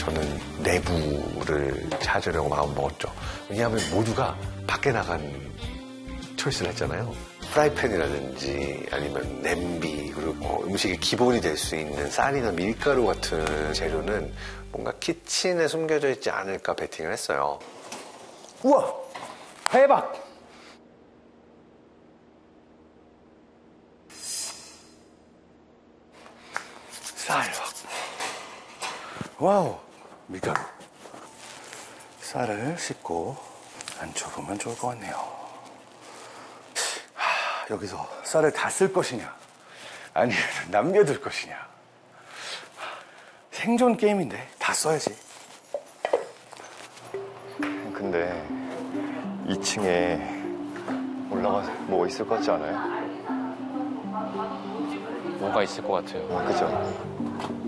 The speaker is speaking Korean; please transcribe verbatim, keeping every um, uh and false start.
저는 내부를 찾으려고 마음 먹었죠. 왜냐하면 모두가 밖에 나간 초이스를 했잖아요. 프라이팬이라든지 아니면 냄비 그리고 뭐 음식의 기본이 될 수 있는 쌀이나 밀가루 같은 재료는 뭔가 키친에 숨겨져 있지 않을까 베팅을 했어요. 우와! 대박! 쌀. 와우! 밀가루. 쌀을 씻고 안쳐보면 좋을 것 같네요. 하, 여기서 쌀을 다 쓸 것이냐 아니면 남겨둘 것이냐. 생존 게임인데 다 써야지. 근데 이 층에 올라가서 뭐 있을 것 같지 않아요? 뭐가 있을 것 같아요. 아, 그죠?